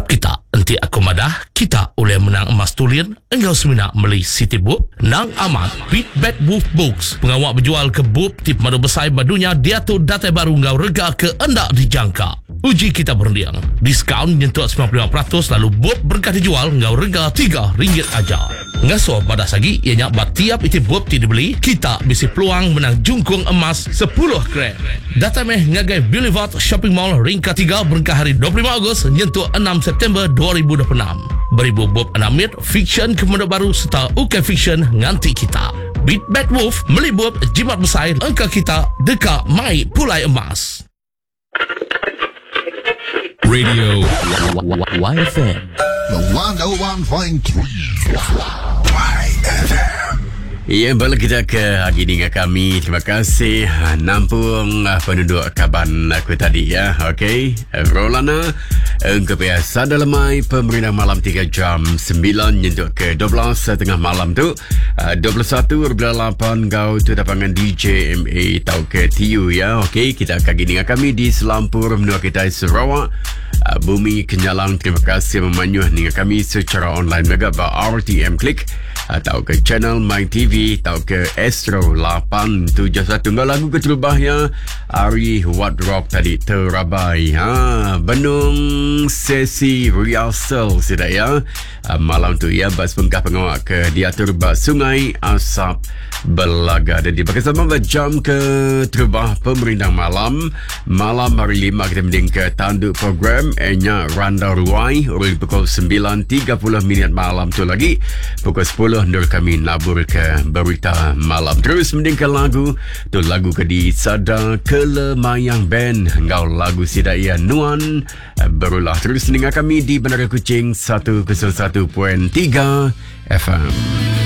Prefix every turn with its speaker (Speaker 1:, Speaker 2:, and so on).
Speaker 1: Harap kita nanti aku madah kita oleh menang emas tulian engkau semina beli City Book nang amat Big Bad Wolf Books pengawak berjual ke book tip madu besar badunya dia tu data baru engkau rega ke endak dijangka. Uji kita berliang diskaun nyentuh 95% lalu book berkah dijual engkau rega RM3 aja. Ngaso pada sagi ianya bat tiap iti book ti dibeli kita bisi peluang menang jungkung emas 10 gram. Data meh ngagai Boulevard Shopping Mall ring ketiga berkah hari 25 Ogos nyentuh 6 September 2026. Beribu bob anamit fiction kemudian baru serta UK fiction nganti kita. Beat Bad Wolf melibut jimat besar angka kita dekat mai pulai emas.
Speaker 2: Radio YFM
Speaker 3: 101.3 YFM.
Speaker 2: Ya, balik kita ke hari dengan kami. Terima kasih nampung penduduk Kaban aku tadi ya. Okey, Rolana kebiasa dalam mai pemerintah malam 3 jam 9 nyentuh ke 12 tengah malam tu 21.8 kau tu dapangan DJ MA tau ke TU ya. Okey, kita akan gini dengan kami di Selampur menua kita Sarawak. Bumi Kenyalang, terima kasih memanyuh dengan kami secara online mega ba RTM Klik atau ke channel My TV atau ke Astro 871 lagu kecelubah ya Ari What Rock tadi terabai Benung sesi rehearsal sudah ya malam tu ya bas pengkah pengawak ke diatur bas Sungai Asap Belaga dan di bersama jam ke terubah pemerintah malam hari 5 kita mending ke tanduk program enya Randa Ruai oleh pukul 9.30 minit malam tu lagi pukul 10 nur kami nabur ke berita malam terus mending ke lagu tu lagu ke di Sada Kelemayang Band engkau lagu Sidaya Nuan berulah terus dengan kami di Bandar Kuching 101.3 FM.